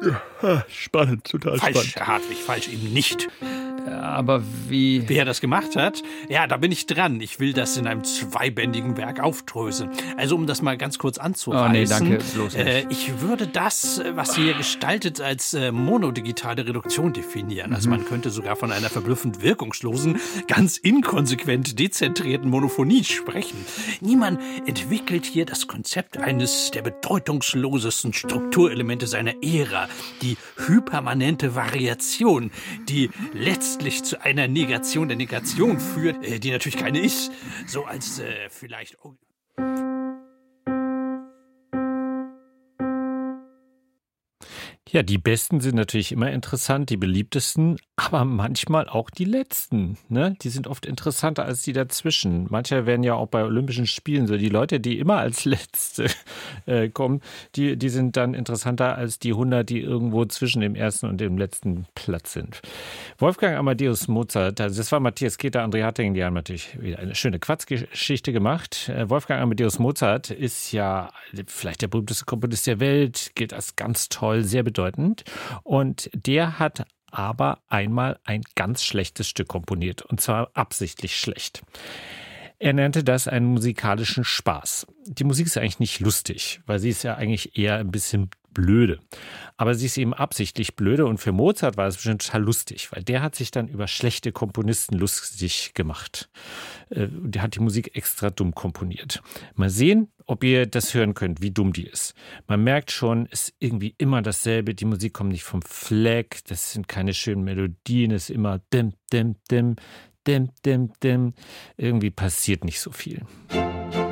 Spannend, total Falsch, spannend. Herr Hartwig, falsch eben nicht. Aber wie... Wer das gemacht hat? Ja, da bin ich dran. Ich will das in einem zweibändigen Werk aufdröseln. Also um das mal ganz kurz anzureißen. Oh nee, danke, bloß nicht. Ich würde das, was Sie hier gestaltet, als monodigitale Reduktion definieren. Also man könnte sogar von einer verblüffend wirkungslosen, ganz inkonsequent dezentrierten Monophonie sprechen. Niemand entwickelt hier das Konzept eines der bedeutungslosesten Strukturelemente seiner Ära. Die hypermanente Variation, die letztlich zu einer Negation der Negation führt, die natürlich keine ist. So als vielleicht... Ja, die Besten sind natürlich immer interessant, die beliebtesten, aber manchmal auch die Letzten. Ne? Die sind oft interessanter als die dazwischen. Manche werden ja auch bei Olympischen Spielen so. Die Leute, die immer als Letzte kommen, die sind dann interessanter als die 100, die irgendwo zwischen dem ersten und dem letzten Platz sind. Wolfgang Amadeus Mozart, also das war Matthias Keter, André Hattingen, die haben natürlich wieder eine schöne Quatschgeschichte gemacht. Wolfgang Amadeus Mozart ist ja vielleicht der berühmteste Komponist der Welt, gilt als ganz toll, sehr bedeutend. Und der hat aber einmal ein ganz schlechtes Stück komponiert, und zwar absichtlich schlecht. Er nannte das einen musikalischen Spaß. Die Musik ist eigentlich nicht lustig, weil sie ist ja eigentlich eher ein bisschen blöde. Aber sie ist eben absichtlich blöde, und für Mozart war es bestimmt total lustig, weil der hat sich dann über schlechte Komponisten lustig gemacht. Der hat die Musik extra dumm komponiert. Mal sehen, ob ihr das hören könnt, wie dumm die ist. Man merkt schon, es ist irgendwie immer dasselbe. Die Musik kommt nicht vom Fleck, das sind keine schönen Melodien, es ist immer dim, dim, dim, dim, dim, dim. Irgendwie passiert nicht so viel.